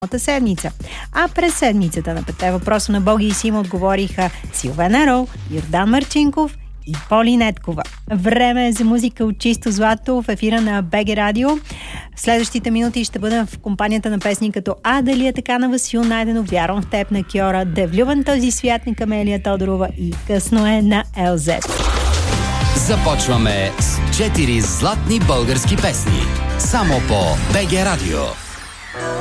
седмица. А през седмицата на 5 въпроса на Боги и Сима отговориха Силвена Рол, Йордан Марчинков и Поли Неткова. Време е за музика от чисто злато в ефира на БГ Радио. В следващите минути ще бъдем в компанията на песни като А, дали е така на Васил Найденов, Вярвам в теб на Кьора, Да влюбен този свят на Камелия Тодорова и Късно е на ЛЗ. Започваме с 4 златни български песни. Само по БГ Радио.